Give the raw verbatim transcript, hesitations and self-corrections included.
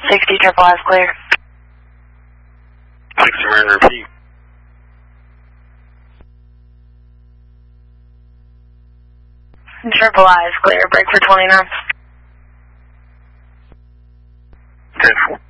sixty, triple I is clear. sixty, Marine, repeat. Triple I is clear, break for twenty knots. ten four.